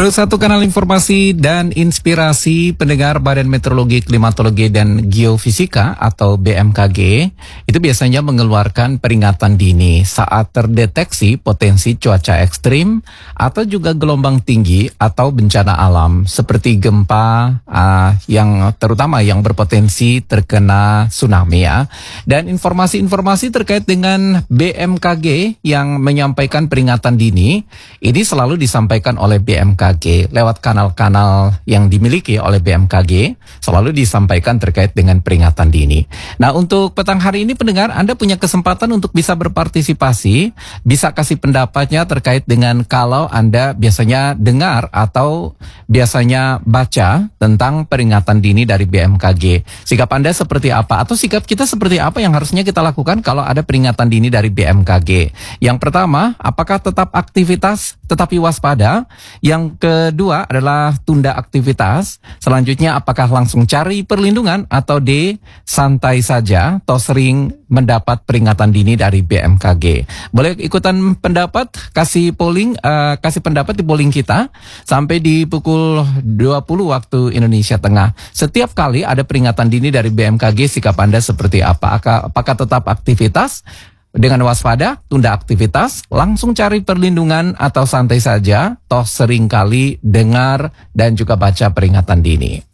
Terus satu kanal informasi dan inspirasi pendengar Badan Meteorologi, Klimatologi dan Geofisika atau BMKG itu biasanya mengeluarkan peringatan dini saat terdeteksi potensi cuaca ekstrim atau juga gelombang tinggi atau bencana alam seperti gempa yang terutama yang berpotensi terkena tsunami ya. Dan informasi-informasi terkait dengan BMKG yang menyampaikan peringatan dini ini selalu disampaikan oleh BMKG lewat kanal-kanal yang dimiliki oleh BMKG selalu disampaikan terkait dengan peringatan dini. Nah, untuk petang hari ini pendengar, Anda punya kesempatan untuk bisa berpartisipasi, bisa kasih pendapatnya terkait dengan kalau Anda biasanya dengar atau biasanya baca tentang peringatan dini dari BMKG. Sikap Anda seperti apa atau sikap kita seperti apa yang harusnya kita lakukan kalau ada peringatan dini dari BMKG. Yang pertama, apakah tetap aktivitas tetapi waspada? Yang kedua adalah tunda aktivitas. Selanjutnya apakah langsung cari perlindungan atau D, santai saja atau sering mendapat peringatan dini dari BMKG. Boleh ikutan pendapat, kasih polling, kasih pendapat di polling kita sampai di pukul 20 waktu Indonesia Tengah. Setiap kali ada peringatan dini dari BMKG, sikap Anda seperti apa? Apakah tetap aktivitas dengan waspada, tunda aktivitas, langsung cari perlindungan atau santai saja, toh seringkali dengar dan juga baca peringatan dini?